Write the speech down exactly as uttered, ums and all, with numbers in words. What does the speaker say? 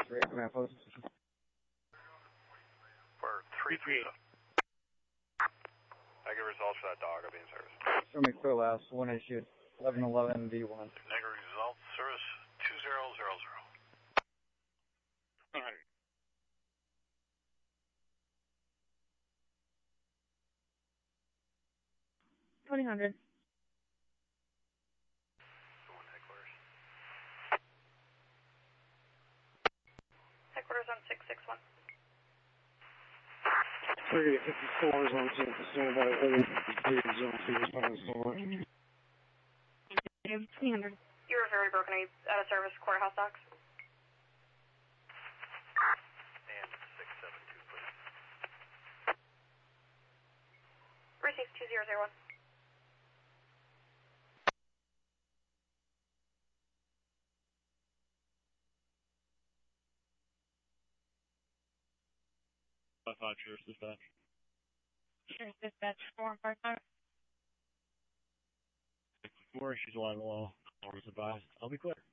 three, command post. For three three. I get results for that dog. I'll be in service. Show me clear last. One issued. eleven eleven V one. Negative results. Service two zero zero zero. one hundred. twenty hundred. One headquarters. Headquarters on six six one. Frigate fifty-four is on ten percent by eleven fifty-three zone two response four. three hundred. You were very broken. Are you out of service, courthouse docks? And six seven two, please. Receive two zero zero one. five five, Sheriff's Dispatch. Sheriff's Dispatch, four one five five. sixty-four, she's alive and well. Always advised. I'll be quick.